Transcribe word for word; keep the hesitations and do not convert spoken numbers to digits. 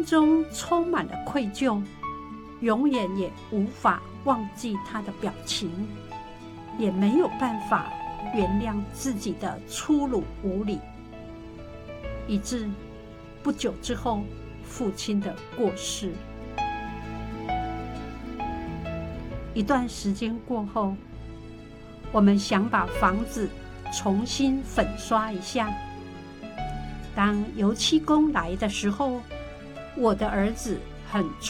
中充满了愧疚，永远也无法忘记他的表情，也没有办法原谅自己的粗鲁无礼，以致不久之后父亲的过世。一段时间过后，我们想把房子重新粉刷一下。当油漆工来的时候，我的儿子很